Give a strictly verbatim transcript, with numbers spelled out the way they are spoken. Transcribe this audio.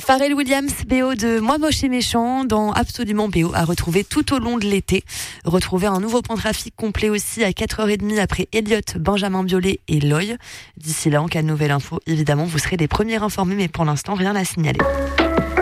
Pharrell Williams, B O de Moi Moche et Méchant, dans Absolument B O, à retrouver tout au long de l'été. Retrouvez un nouveau point de trafic complet aussi à quatre heures trente après Elliot, Benjamin Biolay et Loy. D'ici là, en cas de nouvelle info, évidemment, vous serez les premiers informés, mais pour l'instant, rien à signaler.